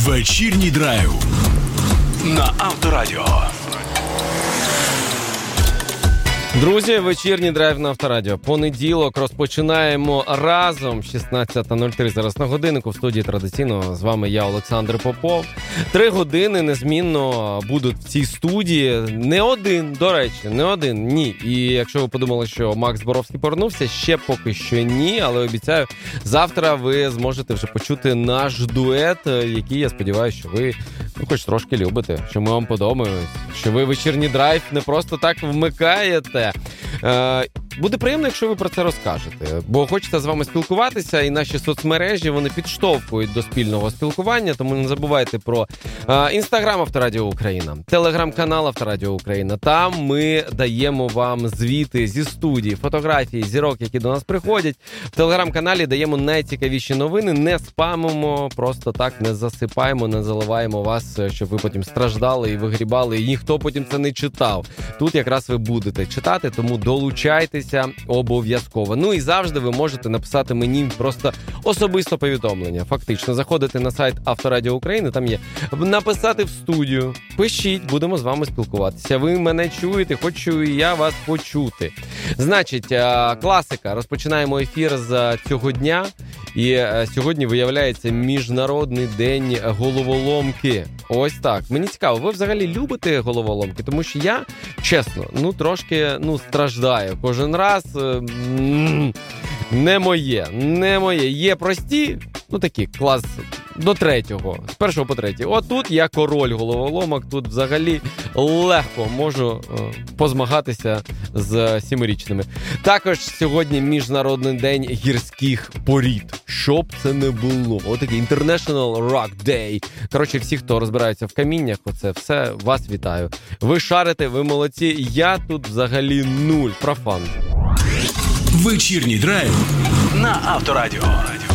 Вечірній драйв на Авторадіо. Друзі, вечірній драйв на Авторадіо. Понеділок розпочинаємо разом. 16:03 зараз на годиннику. В студії традиційно з вами я, Олександр Попов. 3 години незмінно будуть в цій студії. Не один, до речі, не один, ні. І якщо ви подумали, що Макс Боровський повернувся, ще поки що ні. Але обіцяю, завтра ви зможете вже почути наш дует, який, я сподіваюся, що ви хоч трошки любите, що ми вам подобаємось, що ви вечірній драйв не просто так вмикаєте. Буде приємно, якщо ви про це розкажете, бо хочеться з вами спілкуватися, і наші соцмережі, вони підштовхують до спільного спілкування, тому не забувайте про Інстаграм Авторадіо Україна, Телеграм-канал Авторадіо Україна. Там ми даємо вам звіти зі студії, фотографії, зірок, які до нас приходять. В Телеграм-каналі даємо найцікавіші новини, не спамимо, просто так не засипаємо, не заливаємо вас, щоб ви потім страждали і вигрібали, і ніхто потім це не читав. Тут якраз ви будете читати, тому долучайтеся обов'язково. Ну і завжди ви можете написати мені просто особисто повідомлення. Фактично, заходите на сайт Авторадіо України, там є написати в студію. Пишіть, будемо з вами спілкуватися. Ви мене чуєте, хочу і я вас почути. Значить, класика. Розпочинаємо ефір з цього дня. І сьогодні виявляється Міжнародний день головоломки. Ось так. Мені цікаво, ви взагалі любите головоломки? Тому що я, чесно, трошки страждаю. Кожен раз не моє. Є прості, такі, клас до 3-го, з 1 по 3. Отут я король головоломок, тут взагалі легко можу позмагатися з 7-річними. Також сьогодні Міжнародний день гірських порід. Щоб це не було. Отакий International Rock Day. Коротше, всі, хто розбирається в каміннях, оце все, вас вітаю. Ви шарите, ви молодці. Я тут взагалі нуль. Профан. Вечірній драйв на Авторадіо.